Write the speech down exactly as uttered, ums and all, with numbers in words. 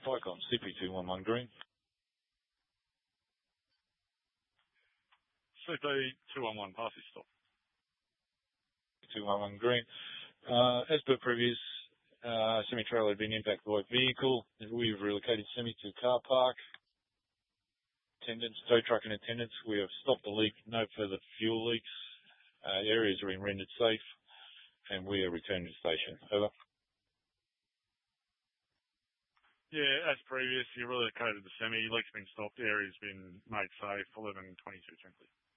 Vicon, C P two one one green. C P two one one, pass this stop. two one one green. Uh, as per previous, uh, semi-trailer had been impacted by vehicle. We've relocated semi to car park. Attendants, tow truck and attendants, we have stopped the leak. No further fuel leaks. Uh, areas are being rendered safe, and we are returning to station. Over. Yeah, as previous, you relocated the semi. Leak's been stopped. Area's been made safe. eleven twenty-two, simply.